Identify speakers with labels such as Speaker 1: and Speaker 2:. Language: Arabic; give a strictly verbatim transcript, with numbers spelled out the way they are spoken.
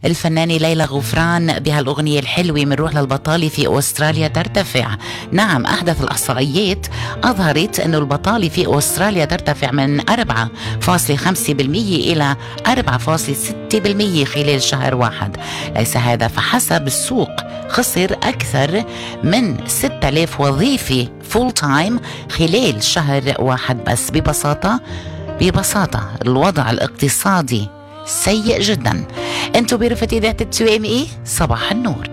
Speaker 1: الفنانة ليلى غفران بهالأغنية الحلوة منروح للبطالة في أستراليا ترتفع. نعم، أحدث الإحصائيات أظهرت أن البطالة في أستراليا ترتفع من أربعة فاصلة خمسة بالمئة إلى أربعة فاصلة ستة بالمئة خلال شهر واحد. ليس هذا فحسب، السوق خسر أكثر من ستة آلاف وظيفة فول تايم خلال شهر واحد بس. ببساطة ببساطة الوضع الاقتصادي سيء جدا. انتو برفة إذاعة التوامي، صباح النور.